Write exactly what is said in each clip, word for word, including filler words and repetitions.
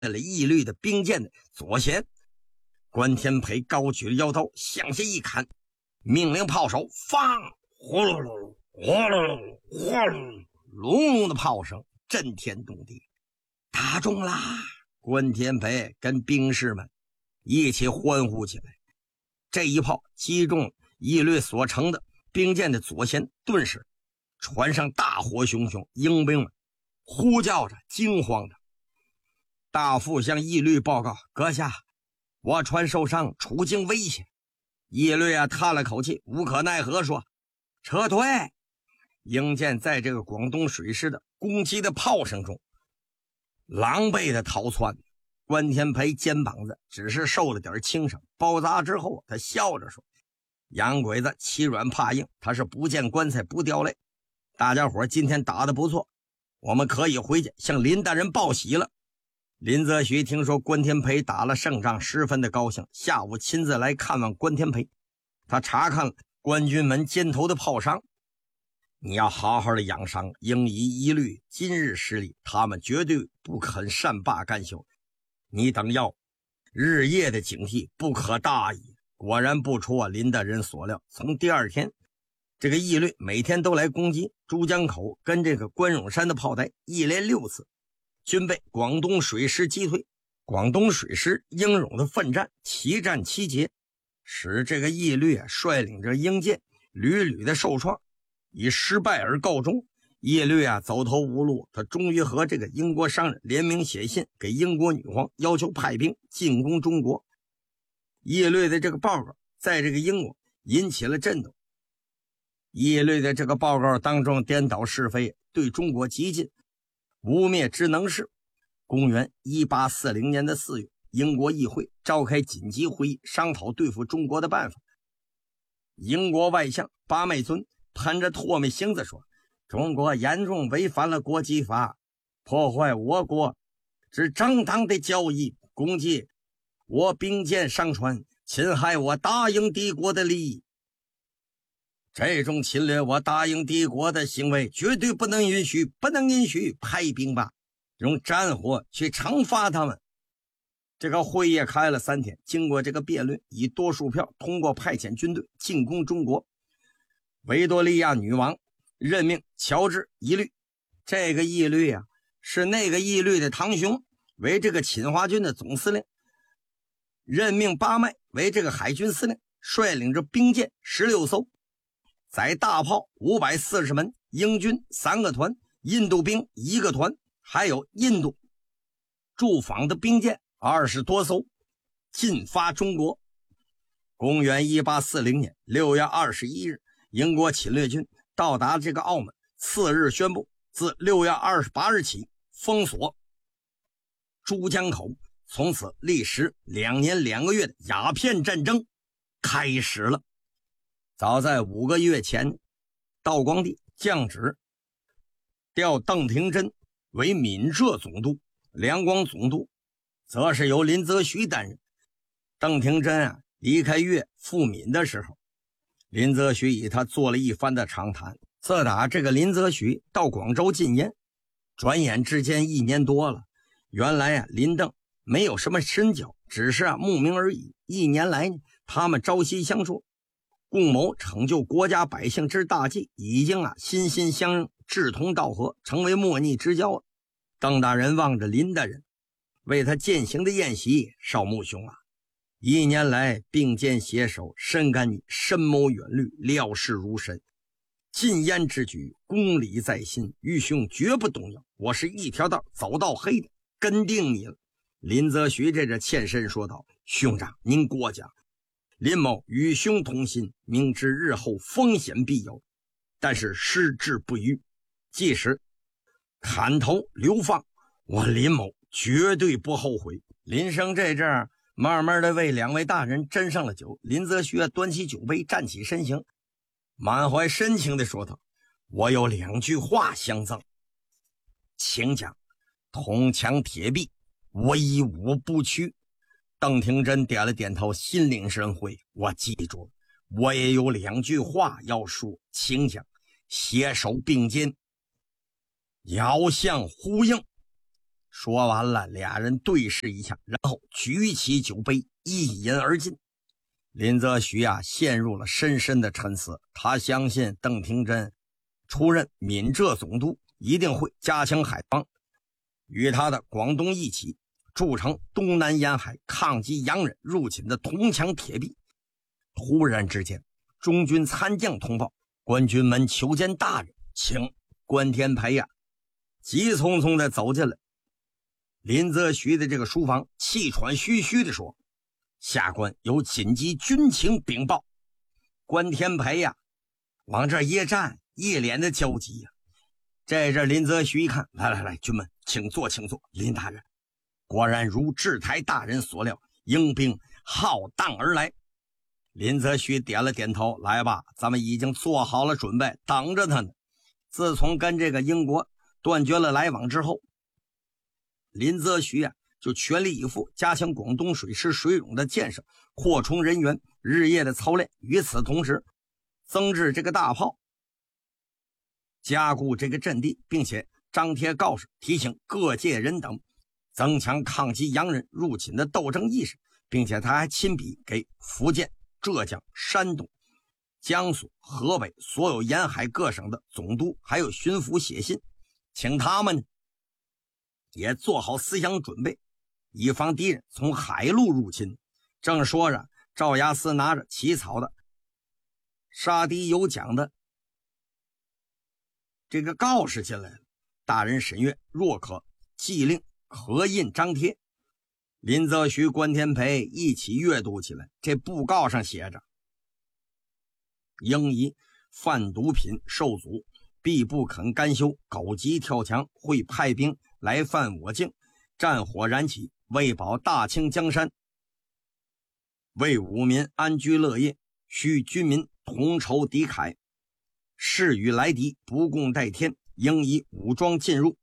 了义律的兵剑的左舷。关天培高举了腰刀向下一砍，命令炮手放，呼噜噜噜，呼噜噜噜，呼噜噜，隆隆的炮声震天动地。打中啦！关天培跟兵士们一起欢呼起来。这一炮击中义律所乘的兵舰的左舷，顿时船上大火熊熊，英兵们呼叫着惊慌着。大副向义律报告：阁下，我船受伤，处境危险。义律啊叹了口气，无可奈何说：撤退。英舰在这个广东水师的攻击的炮声中狼狈的逃窜。关天培肩膀子只是受了点轻伤，包扎之后他笑着说：洋鬼子欺软怕硬，他是不见棺材不掉泪。大家伙今天打得不错，我们可以回去向林大人报喜了。林则徐听说关天培打了胜仗，十分的高兴，下午亲自来看望关天培。他查看了关军们肩头的炮伤。你要好好的养伤，应以一律今日失利，他们绝对不肯善罢甘休。你等要日夜的警惕，不可大意。果然不出啊林大人所料，从第二天这个义律每天都来攻击珠江口跟这个关陇山的炮台，一连六次均被广东水师击退。广东水师英勇的奋战，奇战奇捷，使这个义律啊率领着英舰屡屡的受创，以失败而告终。义律啊走投无路，他终于和这个英国商人联名写信给英国女皇，要求派兵进攻中国。义律的这个报告在这个英国引起了震动。义律的这个报告当中颠倒是非，对中国激进，污蔑之能事。公元一八四零年的四月，英国议会召开紧急会议，商讨对付中国的办法。英国外相巴麦尊喷着唾沫星子说：中国严重违反了国际法，破坏我国之正当的交易，攻击我兵舰商船，侵害我大英帝国的利益。这种侵略我大英帝国的行为绝对不能允许，不能允许，派兵吧，用战火去惩罚他们。这个会议开了三天，经过这个辩论，以多数票通过派遣军队进攻中国。维多利亚女王任命乔治义律，这个义律啊是那个义律的堂兄，为这个侵华军的总司令，任命巴麦为这个海军司令，率领着兵舰十六艘，载大炮五百四十门，英军三个团，印度兵一个团，还有印度驻防的兵舰二十多艘，进发中国。公元一八四零年六月二十一日，英国侵略军到达这个澳门，次日宣布自六月二十八日起封锁珠江口，从此历时两年两个月的鸦片战争开始了。早在五个月前，道光帝降旨调邓廷珍为闽浙总督，两广总督则是由林则徐担任。邓廷珍啊离开粤赴闽的时候，林则徐与他做了一番的长谈。自打这个林则徐到广州禁烟，转眼之间一年多了。原来啊林邓没有什么深交，只是啊慕名而已。一年来呢，他们朝夕相处，共谋成就国家百姓之大计，已经啊心心相印，志同道合，成为莫逆之交了。邓大人望着林大人为他饯行的宴席，少穆兄啊，一年来并肩携手，深感你深谋远虑，料事如神，禁烟之举公理在心，愚兄绝不动摇。我是一条道走到黑的，跟定你了。林则徐这着欠身说道：兄长您过奖，林某与兄同心，明知日后风险必有，但是矢志不渝，即使砍头流放，我林某绝对不后悔。林生这阵儿慢慢的为两位大人斟上了酒，林则徐端起酒杯，站起身形，满怀深情地说道：我有两句话相赠，请讲。铜墙铁壁，威武不屈。邓廷珍点了点头，心领神会，我记住了。我也有两句话要说，请讲。携手并肩，遥相呼应。 说完了，俩人对视一下，然后举起酒杯一饮而尽。林则徐啊，陷入了深深的沉思。他相信邓廷珍出任闽浙总督，一定会加强海防，与他的广东一起筑成东南沿海抗击洋人入侵的铜墙铁壁。突然之间，中军参将通报，官军们求见大人，请。关天培呀、啊，急匆匆地走进来。林则徐的这个书房，气喘吁吁地说：“下官有紧急军情禀报。”关天培呀、啊，往这一站，一脸的焦急呀、啊。这阵林则徐一看，来来来，军们请坐，请坐。林大人，果然如制台大人所料，英兵浩荡而来。林则徐点了点头，来吧，咱们已经做好了准备，等着他呢。自从跟这个英国断绝了来往之后，林则徐啊就全力以赴加强广东水师水冗的建设，扩充人员，日夜的操练。与此同时，增置这个大炮，加固这个阵地，并且张贴告示，提醒各界人等增强抗击洋人入侵的斗争意识，并且他还亲笔给福建、浙江、山东、江苏、河北所有沿海各省的总督还有巡抚写信，请他们也做好思想准备，以防敌人从海路入侵。正说着，赵亚斯拿着起草的杀敌有奖的这个告示进来了。大人审阅，若可记令合印张贴。林则徐、关天培一起阅读起来。这布告上写着：应以贩毒品受阻，必不肯甘休，狗急跳墙，会派兵来犯我境，战火燃起，为保大清江山，为吾民安居乐业，需军民同仇敌忾，誓与来敌不共戴天，应以武装进入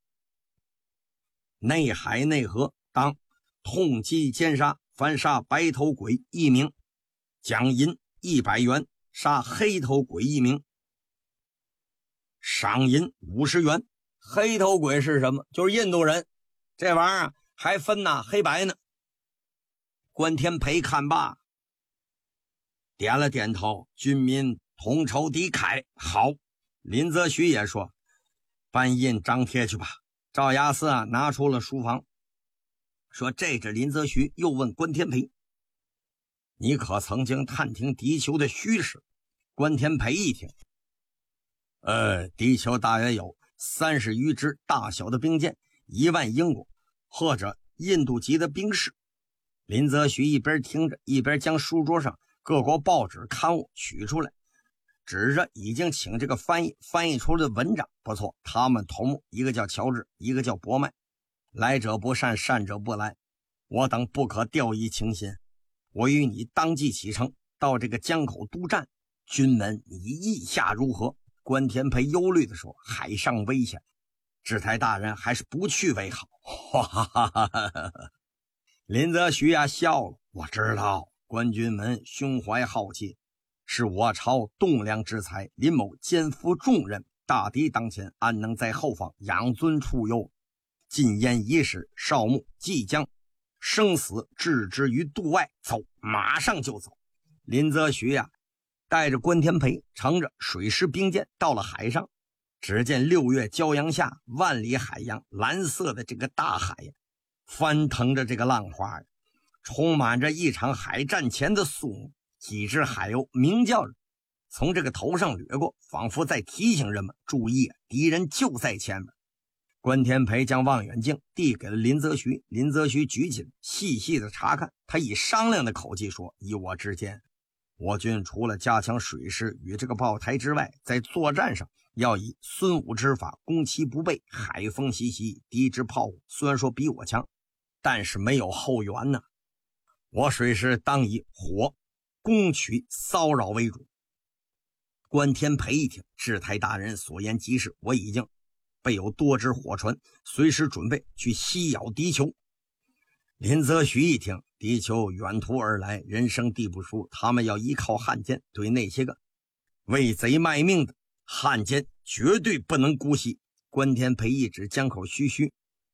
内海内河，当痛击奸杀，凡杀白头鬼一名，奖银一百元，杀黑头鬼一名，赏银五十元。黑头鬼是什么？就是印度人，这玩意儿还分呐黑白呢。关天培看罢，点了点头，军民同仇敌忾。好。林则徐也说：搬印张贴去吧。赵亚斯啊拿出了书房，说：这是林则徐又问关天培：你可曾经探听敌酋的虚实？关天培一听，呃，敌酋大约有三十余支大小的兵舰，一万英国或者印度籍的兵士。林则徐一边听着，一边将书桌上各国报纸刊物取出来，指着已经请这个翻译翻译出来的文章。不错，他们头目一个叫乔治，一个叫博迈。来者不善，善者不来，我等不可掉以轻心。我与你当即启程，到这个江口督战，军门你意下如何？关天培忧虑地说：海上危险，制台大人还是不去为好。哈哈哈哈！林则徐啊笑了，我知道关军们胸怀浩气，是我朝栋梁之才，林某肩负重任，大敌当前，安能在后方养尊处优？禁烟仪式，少牧即将生死置之于度外，走，马上就走。林则徐呀、啊，带着关天培乘着水师兵舰到了海上。只见六月骄阳下，万里海洋，蓝色的这个大海呀，翻腾着这个浪花，充满着一场海战前的肃穆。几只海鸥鸣叫着从这个头上掠过，仿佛在提醒人们注意，敌人就在前面。关天培将望远镜递给了林则徐，林则徐举起来细细的查看，他以商量的口气说：依我之见，我军除了加强水师与这个炮台之外，在作战上要以孙武之法攻其不备，海风习习，敌之炮火虽然说比我强，但是没有后援呢。我水师当以火攻取骚扰为主。关天培一听，制台大人所言极是，我已经备有多支火船，随时准备去西咬敌酋。林则徐一听，敌酋远途而来，人生地不熟，他们要依靠汉奸，对那些个为贼卖命的汉奸绝对不能姑息。关天培一指江口须须，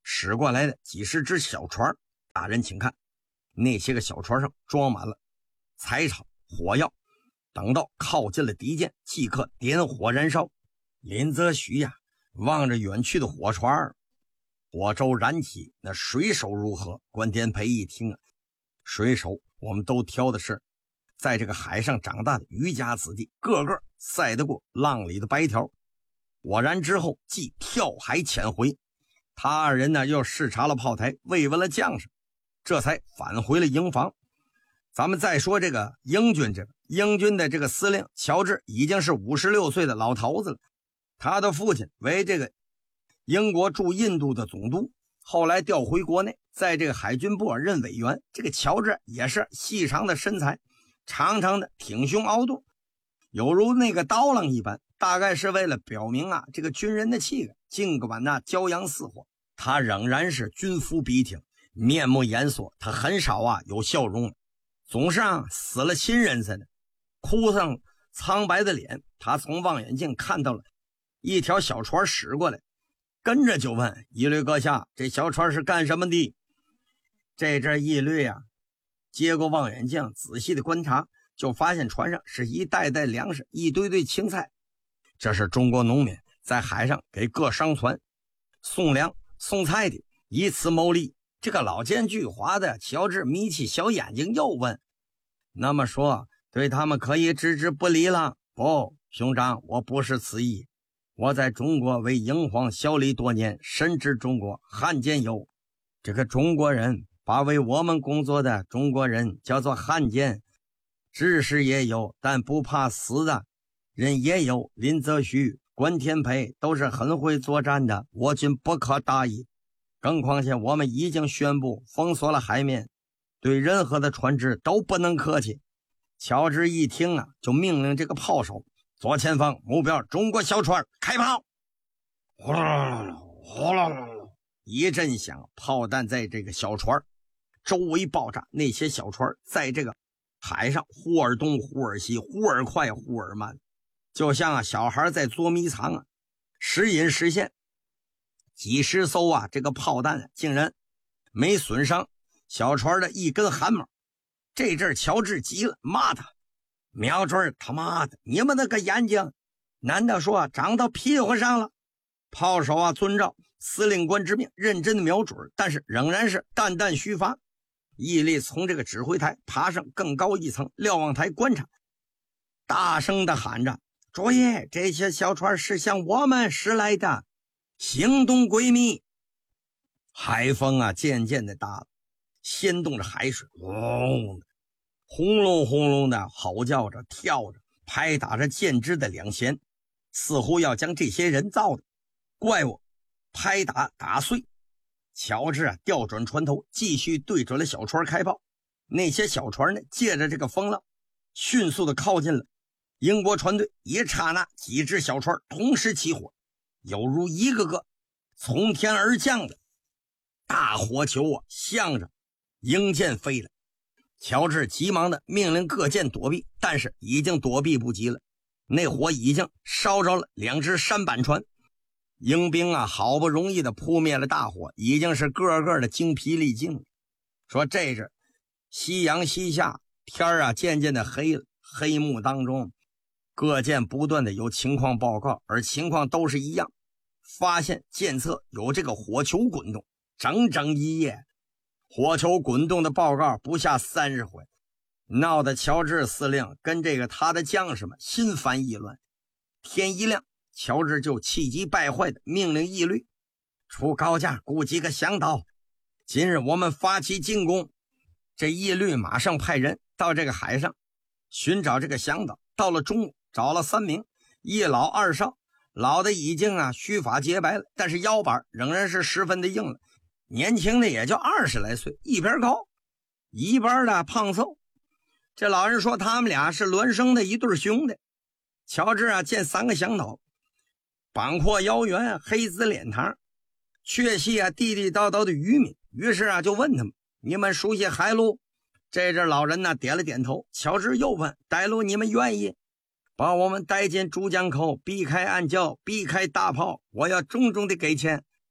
驶过来的几十只小船。大人请看，那些个小船上装满了柴草、火药，等到靠近了敌舰，即刻点火燃烧。林则徐呀、啊，望着远去的火船，火舟燃起，那水手如何？关天培一听啊，水手我们都挑的是在这个海上长大的渔家子弟，个个赛得过浪里的白条。果然之后即跳海潜回。他二人呢又视察了炮台，慰问了将士，这才返回了营房。咱们再说这个英军，这个英军的这个司令乔治已经是五十六岁的老头子了。他的父亲为这个英国驻印度的总督，后来调回国内，在这个海军部任委员。这个乔治也是细长的身材，长长的挺胸凹肚，犹如那个刀郎一般，大概是为了表明啊这个军人的气概。尽管那骄阳似火，他仍然是军服笔挺，面目严肃，他很少啊有笑容，总是啊死了亲人似的，哭上苍白的脸。他从望远镜看到了一条小船驶过来，跟着就问一律阁下，这小船是干什么的？这阵一律啊接过望远镜仔细的观察，就发现船上是一袋袋粮食，一堆堆青菜。这是中国农民在海上给各商船送粮送菜的，以此牟利。这个老奸巨猾的乔治眯起小眼睛又问，那么说对他们可以置之不理了？不，兄长，我不是此意。我在中国为英皇效力多年，深知中国汉奸有。这个中国人把为我们工作的中国人叫做汉奸，知识也有，但不怕死的人也有。林则徐、关天培都是很会作战的，我军不可大意。更况且我们已经宣布封锁了海面，对任何的船只都不能客气。乔治一听啊，就命令这个炮手，左前方目标中国小船，开炮！呼啦啦呼啦啦，一阵响，炮弹在这个小船周围爆炸。那些小船在这个海上忽而东忽而西，忽而快忽而慢，就像啊小孩在捉迷藏啊，时隐时现。几十艘啊这个炮弹、啊、竟然没损伤小船的一根汗毛。这阵乔治急了，骂他，瞄准他妈的，你们那个眼睛难道说长到屁股上了？炮手啊遵照司令官之命认真的瞄准，但是仍然是弹弹虚发。毅力从这个指挥台爬上更高一层瞭望台观察，大声的喊着，注意，这些小船是向我们驶来的，行动诡秘。海风啊渐渐的大了，掀动着海水，轰轰隆轰隆的嚎叫着，跳着，拍打着舰只的两舷，似乎要将这些人造的怪物拍打打碎。乔治啊调转船头，继续对准了小船开炮。那些小船呢借着这个风浪迅速的靠近了英国船队。一刹那，几只小船同时起火，犹如一个个从天而降的大火球啊向着英舰飞了。乔治急忙的命令各舰躲避，但是已经躲避不及了，那火已经烧着了两只舢板船。英兵啊好不容易的扑灭了大火，已经是个个的精疲力尽了。说这阵夕阳西下，天啊渐渐的黑了，黑幕当中各舰不断的有情况报告，而情况都是一样，发现舰侧有这个火球滚动，整整一夜火球滚动的报告不下三十回，闹得乔治司令跟这个他的将士们心烦意乱。天一亮，乔治就气急败坏的命令义律出高价雇几个向导，今日我们发起进攻。这义律马上派人到这个海上寻找这个向导。到了中午，找了三名，一老二少。老的已经啊须发洁白了，但是腰板仍然是十分的硬了。年轻的也就二十来岁，一边高一边的胖瘦。这老人说他们俩是孪生的一对兄弟。乔治啊见三个向导，膀阔腰圆，黑紫脸膛，确系啊地地道道的渔民。于是啊就问他们，你们熟悉海路？这阵老人呢点了点头。乔治又问，带路你们愿意？把我们带进珠江口，避开暗礁，避开大炮，我要重重的给钱。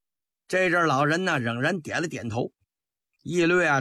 这阵老人呢仍然点了点头，一略啊